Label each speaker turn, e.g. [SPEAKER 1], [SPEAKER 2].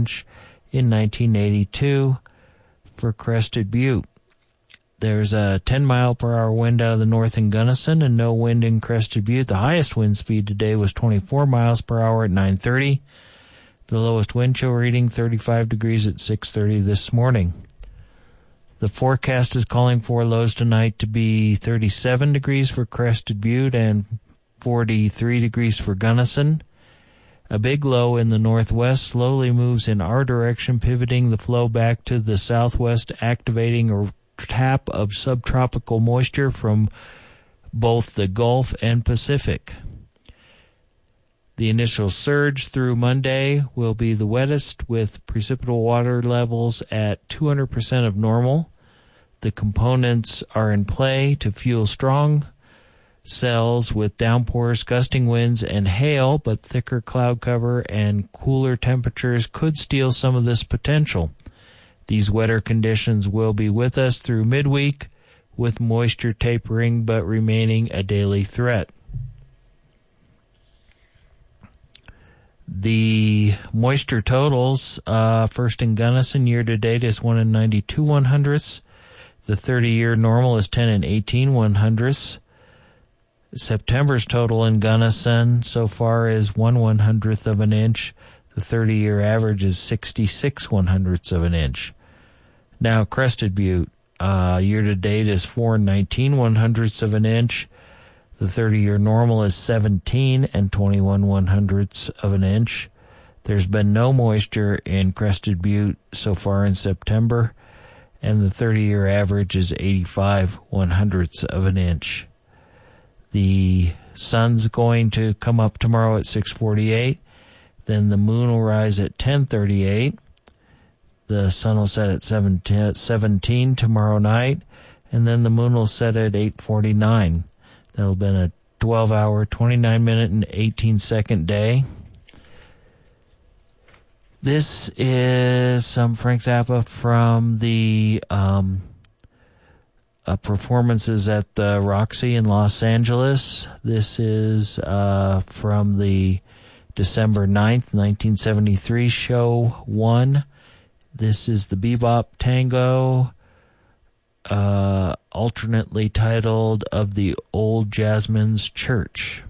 [SPEAKER 1] inch in 1982 for Crested Butte. There's a 10-mile-per-hour wind out of the north in Gunnison and no wind in Crested Butte. The highest wind speed today was 24 miles per hour at 9:30. The lowest wind chill reading 35 degrees at 6:30 this morning. The forecast is calling for lows tonight to be 37 degrees for Crested Butte and 43 degrees for Gunnison. A big low in the northwest slowly moves in our direction, pivoting the flow back to the southwest, activating a tap of subtropical moisture from both the Gulf and Pacific. The initial surge through Monday will be the wettest, with precipitable water levels at 200% of normal. The components are in play to fuel strong cells with downpours, gusting winds, and hail, but thicker cloud cover and cooler temperatures could steal some of this potential. These wetter conditions will be with us through midweek, with moisture tapering but remaining a daily threat. The moisture totals, first in Gunnison, year-to-date is 1 and 92 100ths. The 30-year normal is 10 and 18 100ths. September's total in Gunnison so far is 1 100th of an inch. The 30-year average is 66 100ths of an inch. Now, Crested Butte, year-to-date is 4 and 19 100ths of an inch. The 30-year normal is 17 and 21 100ths of an inch. There's been no moisture in Crested Butte so far in September, and the 30-year average is 85 100ths of an inch. The sun's going to come up tomorrow at 6:48. Then the moon will rise at 10:38. The sun will set at 17 tomorrow night, and then the moon will set at 8:49. That'll have been a 12-hour, 29-minute, and 18-second day. This is some Frank Zappa from the performances at the Roxy in Los Angeles. This is from the December 9th, 1973 show 1. This is the Bebop Tango, alternately titled Of the Old Jasmine's Church.